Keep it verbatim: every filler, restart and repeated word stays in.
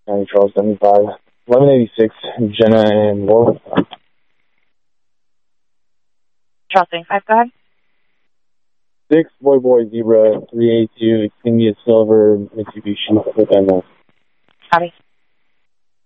nine Charles seventy-five. eleven eighty-six, Jenna and Laurel. Charles seventy-five, go ahead. six, Boy Boy Zebra, three eighty-two, Extinguia Silver, Mitsubishi, with M S. Copy.